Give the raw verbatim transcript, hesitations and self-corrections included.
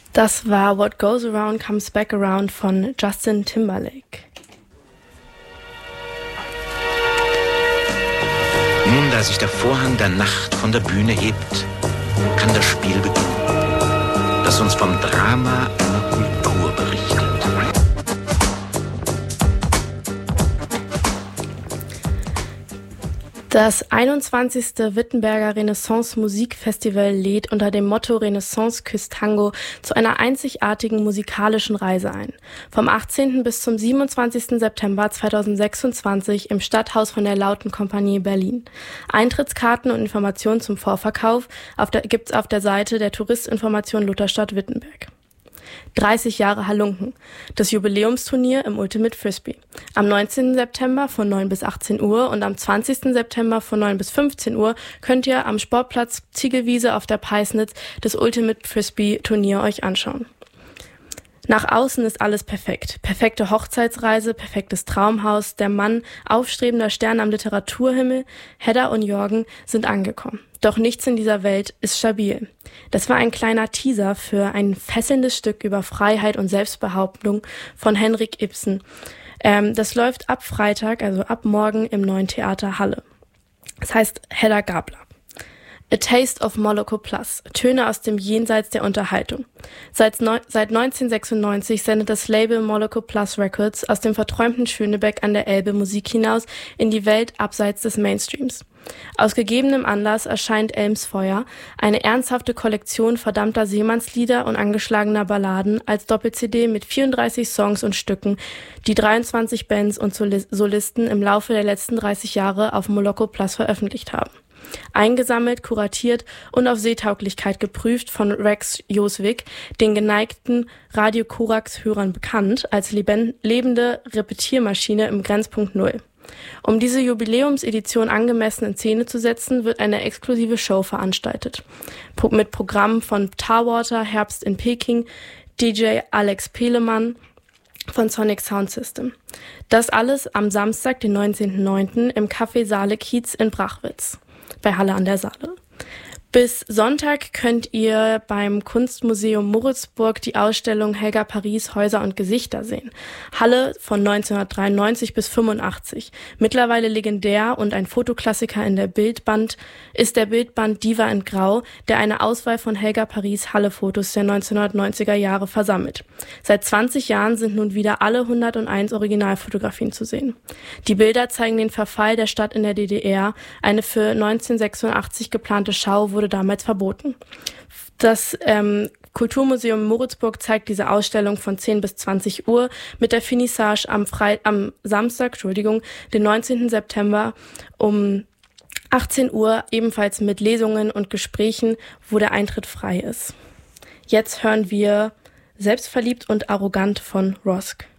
Das war What Goes Around Comes Back Around von Justin Timberlake. Nun, da sich der Vorhang der Nacht von der Bühne hebt, kann das Spiel beginnen, das uns vom Drama einer Kultur berichtet. Das einundzwanzigste Wittenberger Renaissance-Musikfestival lädt unter dem Motto Renaissance küsst Tango zu einer einzigartigen musikalischen Reise ein. Vom achtzehnten bis zum siebenundzwanzigsten September zweitausendsechsundzwanzig im Stadthaus von der Lauten Kompanie Berlin. Eintrittskarten und Informationen zum Vorverkauf auf der, gibt's auf der Seite der Touristinformation Lutherstadt Wittenberg. dreißig Jahre Halunken. Das Jubiläumsturnier im Ultimate Frisbee. Am neunzehnten September von neun bis achtzehn Uhr und am zwanzigsten September von neun bis fünfzehn Uhr könnt ihr am Sportplatz Ziegelwiese auf der Peisnitz das Ultimate Frisbee Turnier euch anschauen. Nach außen ist alles perfekt. Perfekte Hochzeitsreise, perfektes Traumhaus, der Mann, aufstrebender Stern am Literaturhimmel, Hedda und Jorgen sind angekommen. Doch nichts in dieser Welt ist stabil. Das war ein kleiner Teaser für ein fesselndes Stück über Freiheit und Selbstbehauptung von Henrik Ibsen. Ähm, das läuft ab Freitag, also ab morgen im Neuen Theater Halle. Das heißt Hedda Gabler. A Taste of Moloko Plus. Töne aus dem Jenseits der Unterhaltung. Seit, neun, seit neunzehnhundertsechsundneunzig sendet das Label Moloko Plus Records aus dem verträumten Schönebeck an der Elbe Musik hinaus in die Welt abseits des Mainstreams. Aus gegebenem Anlass erscheint Elmsfeuer, eine ernsthafte Kollektion verdammter Seemannslieder und angeschlagener Balladen als Doppel-C D mit vierunddreißig Songs und Stücken, die dreiundzwanzig Bands und Solisten im Laufe der letzten dreißig Jahre auf Moloko Plus veröffentlicht haben. Eingesammelt, kuratiert und auf Seetauglichkeit geprüft von Rex Joswick, den geneigten Radio Korax-Hörern bekannt als leben- lebende Repetiermaschine im Grenzpunkt Null. Um diese Jubiläumsedition angemessen in Szene zu setzen, wird eine exklusive Show veranstaltet. Pro- mit Programmen von Tarwater, Herbst in Peking, D J Alex Pelemann von Sonic Sound System. Das alles am Samstag, den neunzehnten neunten im Café Saale Kiez in Brachwitz bei Halle an der Saale. Bis Sonntag könnt ihr beim Kunstmuseum Moritzburg die Ausstellung Helga Paris Häuser und Gesichter sehen. Halle von neunzehnhundertdreiundneunzig bis fünfundachtzig. Mittlerweile legendär und ein Fotoklassiker in der Bildband ist der Bildband Diva in Grau, der eine Auswahl von Helga Paris Halle-Fotos der neunzehnhundertneunziger Jahre versammelt. Seit zwanzig Jahren sind nun wieder alle hunderteins Originalfotografien zu sehen. Die Bilder zeigen den Verfall der Stadt in der D D R. Eine für neunzehnhundertsechsundachtzig geplante Schau wurde damals verboten. Das ähm, Kulturmuseum Moritzburg zeigt diese Ausstellung von zehn bis zwanzig Uhr mit der Finissage am, Fre- am Samstag, Entschuldigung, den neunzehnten September um achtzehn Uhr, ebenfalls mit Lesungen und Gesprächen, wo der Eintritt frei ist. Jetzt hören wir Selbstverliebt und arrogant von Rosk.